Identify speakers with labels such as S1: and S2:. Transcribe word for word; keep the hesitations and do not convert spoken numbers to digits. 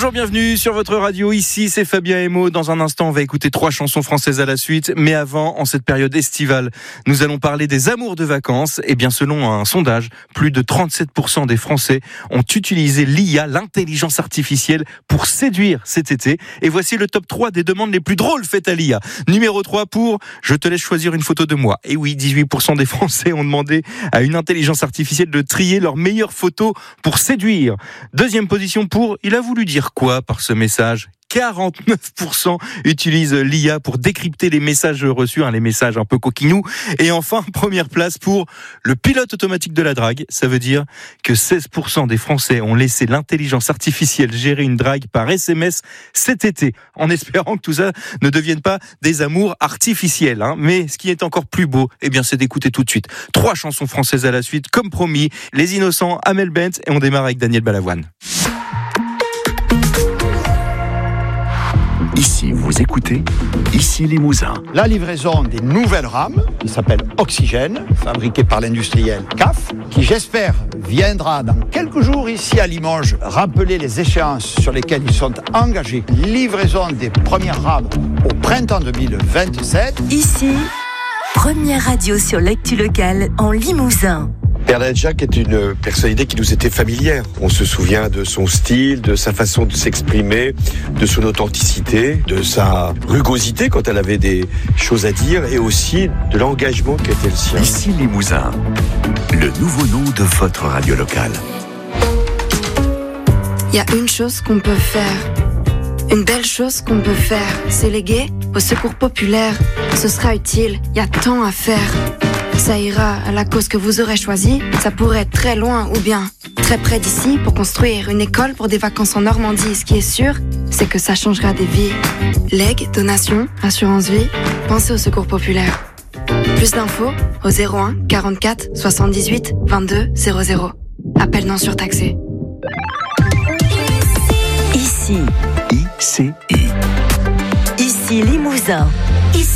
S1: Bonjour, bienvenue sur votre radio. Ici, c'est Fabien et Maud. Dans un instant, on va écouter trois chansons françaises à la suite. Mais avant, en cette période estivale, nous allons parler des amours de vacances. Et bien, selon un sondage, plus de trente-sept pour cent des Français ont utilisé l'I A, l'intelligence artificielle, pour séduire cet été. Et voici le top trois des demandes les plus drôles faites à l'I A. Numéro trois pour « Je te laisse choisir une photo de moi ». Et oui, dix-huit pour cent des Français ont demandé à une intelligence artificielle de trier leurs meilleures photos pour séduire. Deuxième position pour « Il a voulu dire quoi par ce message ?» quarante-neuf pour cent utilisent l'I A pour décrypter les messages reçus, hein, les messages un peu coquinous. Et enfin, première place pour le pilote automatique de la drague. Ça veut dire que seize pour cent des Français ont laissé l'intelligence artificielle gérer une drague par S M S cet été, en espérant que tout ça ne devienne pas des amours artificiels. Hein. Mais ce qui est encore plus beau, eh bien, c'est d'écouter tout de suite trois chansons françaises à la suite, comme promis, Les Innocents, Amel Bent, et on démarre avec Daniel Balavoine.
S2: Ici, vous écoutez, ici Limousin.
S3: La livraison des nouvelles rames, qui s'appelle Oxygène, fabriquée par l'industriel C A F, qui j'espère viendra dans quelques jours ici à Limoges rappeler les échéances sur lesquelles ils sont engagés. Livraison des premières rames au printemps deux mille vingt-sept.
S4: Ici, première radio sur l'actu locale en Limousin.
S5: Bernadette Jacques est une personnalité qui nous était familière. On se souvient de son style, de sa façon de s'exprimer, de son authenticité, de sa rugosité quand elle avait des choses à dire et aussi de l'engagement qui était le sien.
S2: Ici Limousin, le nouveau nom de votre radio locale.
S6: Il y a une chose qu'on peut faire, une belle chose qu'on peut faire, c'est léguer au secours populaire. Ce sera utile, il y a tant à faire. Ça ira à la cause que vous aurez choisie. Ça pourrait être très loin ou bien très près d'ici pour construire une école pour des vacances en Normandie. Ce qui est sûr, c'est que ça changera des vies. Legs, donations, assurance vie, pensez au secours populaire. Plus d'infos au zéro un quarante-quatre soixante-dix-huit vingt-deux zéro zéro. Appel non surtaxé.
S4: Ici,
S2: I C I.
S4: ici Limousin.